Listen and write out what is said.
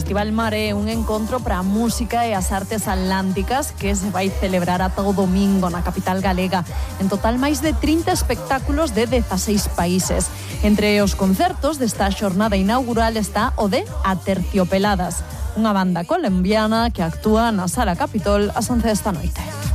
Festival Mare é un encontro para a música e as artes atlánticas que se vai celebrar ata o domingo na capital galega. En total, máis de 30 espectáculos de 16 países. Entre os concertos desta xornada inaugural está o de Aterciopeladas, unha banda colombiana que actúa na Sala Capitol ás 11 desta noite.